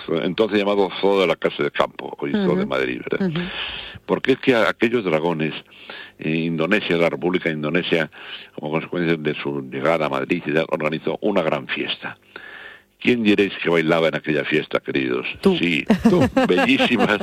entonces llamado Zoo de la Casa de Campo, hoy Zoo de Madrid, ¿verdad? Porque es que aquellos dragones, Indonesia, la República de Indonesia, como consecuencia de su llegada a Madrid, organizó una gran fiesta. ¿Quién diréis que bailaba en aquella fiesta, queridos? Tú. Sí, tú. Bellísimas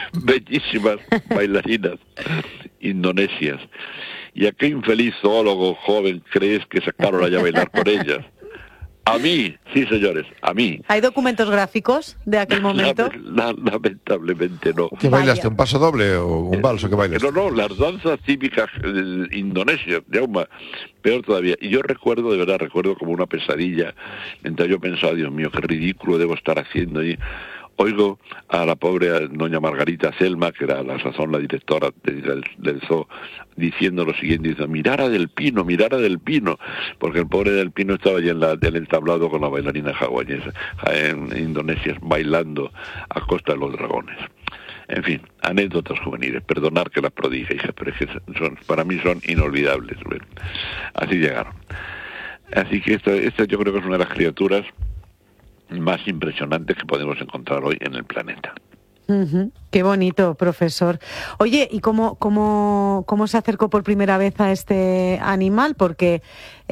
bailarinas indonesias. ¿Y a qué infeliz zoólogo joven crees que sacaron allá a bailar con ellas? A mí, sí señores, a mí. ¿Hay documentos gráficos de aquel momento? Lamentablemente no. ¿Qué bailaste? ¿Un paso doble o un vals o qué bailaste? No, las danzas típicas indonesias, Jaume, peor todavía. Y yo recuerdo, de verdad, como una pesadilla, mientras yo pensaba, Dios mío, qué ridículo debo estar haciendo allí. Oigo a la pobre doña Margarita Selma, que era a la sazón la directora del zoo, diciendo lo siguiente, dice, mirara del Pino, porque el pobre del Pino estaba allí en el tablado con la bailarina hawaiana en Indonesia, bailando a costa de los dragones. En fin, anécdotas juveniles, perdonar que las prodigue, hija, pero es que para mí son inolvidables. Bueno, así llegaron. Así que esta yo creo que es una de las criaturas más impresionantes que podemos encontrar hoy en el planeta. Qué bonito, profesor. Oye, ¿y cómo se acercó por primera vez a este animal? Porque,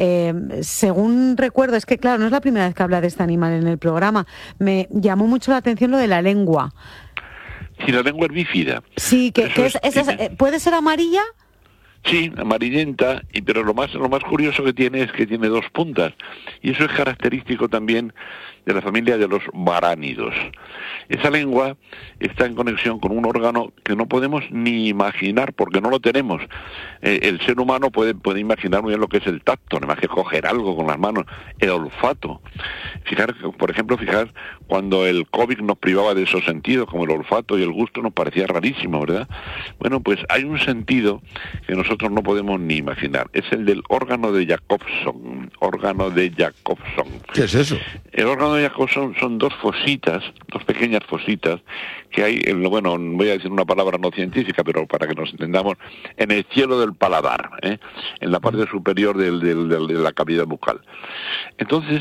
según recuerdo, es que claro, no es la primera vez que habla de este animal en el programa. Me llamó mucho la atención lo de la lengua. Sí, la lengua es bífida. Sí, ¿puede ser amarilla? Sí, amarillenta, pero lo más curioso que tiene es que tiene dos puntas, y eso es característico también de la familia de los varánidos. Esa lengua está en conexión con un órgano que no podemos ni imaginar, porque no lo tenemos. El ser humano puede imaginar muy bien lo que es el tacto, nada más que coger algo con las manos, el olfato. Por ejemplo, cuando el COVID nos privaba de esos sentidos, como el olfato y el gusto, nos parecía rarísimo, ¿verdad? Bueno, pues hay un sentido que nosotros no podemos ni imaginar. Es el del órgano de Jacobson. ¿Qué es eso? El órgano de Jacobson son dos pequeñas fositas que hay, voy a decir una palabra no científica, pero para que nos entendamos, en el cielo del paladar, en la parte superior de la cavidad bucal. Entonces,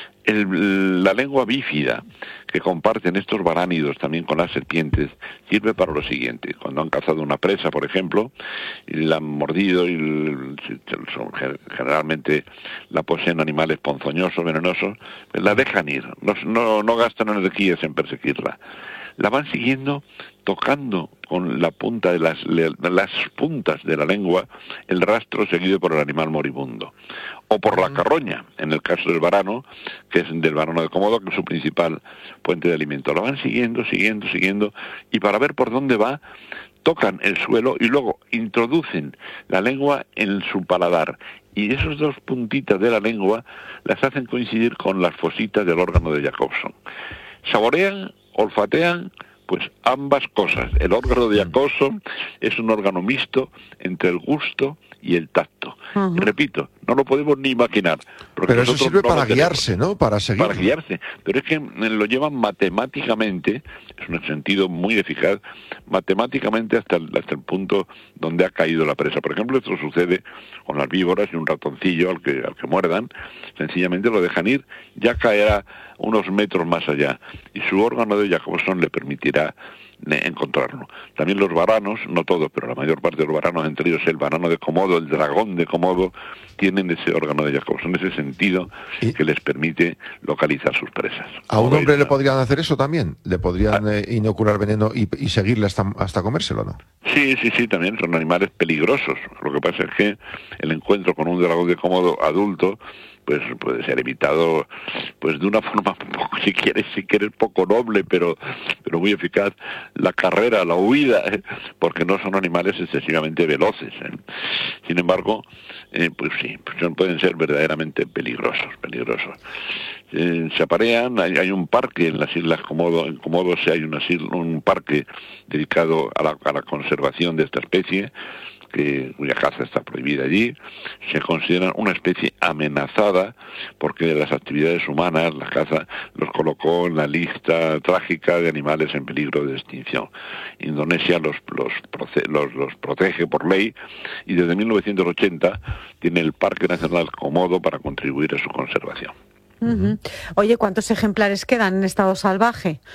la lengua bífida que comparten estos varánidos también con las serpientes sirve para lo siguiente: cuando han cazado una presa, por ejemplo, y la han mordido, generalmente la poseen animales ponzoñosos, venenosos, pues la dejan ir, no gastan energías en perseguirla. La van siguiendo, tocando con la punta de las puntas de la lengua el rastro seguido por el animal moribundo, o por la carroña, en el caso del varano, que es del varano de Komodo, que es su principal fuente de alimento. La van siguiendo, y para ver por dónde va, tocan el suelo y luego introducen la lengua en su paladar, y esas dos puntitas de la lengua las hacen coincidir con las fositas del órgano de Jacobson. Saborean, olfatean, pues ambas cosas. El órgano de Jacobson es un órgano mixto entre el gusto y el tacto. Y repito, no lo podemos ni imaginar. Pero eso sirve para guiarse, ¿no? Para seguir. Para guiarse. Pero es que lo llevan matemáticamente, es un sentido muy eficaz, matemáticamente hasta el punto donde ha caído la presa. Por ejemplo, esto sucede con las víboras y un ratoncillo al que muerdan, sencillamente lo dejan ir, ya caerá unos metros más allá, y su órgano de Jacobson le permitirá encontrarlo. También los varanos, no todos, pero la mayor parte de los varanos, entre ellos el varano de Komodo, el dragón de Komodo, tienen ese órgano de Jacobson, ese sentido que les permite localizar sus presas. ¿A un hombre le podrían hacer eso también? ¿Le podrían inocular veneno y seguirle hasta comérselo, no? Sí, también son animales peligrosos. Lo que pasa es que el encuentro con un dragón de Komodo adulto pues puede ser evitado pues de una forma si quieres poco noble, pero muy eficaz, la carrera, la huida, porque no son animales excesivamente veloces. Sin embargo, pues sí, pueden ser verdaderamente peligrosos. Se aparean, hay un parque en las Islas Komodo, en Komodo hay un parque dedicado a la conservación de esta especie, cuya caza está prohibida allí. Se consideran una especie amenazada porque las actividades humanas, la caza, los colocó en la lista trágica de animales en peligro de extinción. Indonesia los protege por ley, y desde 1980 tiene el Parque Nacional Komodo para contribuir a su conservación. Oye, ¿cuántos ejemplares quedan en estado salvaje?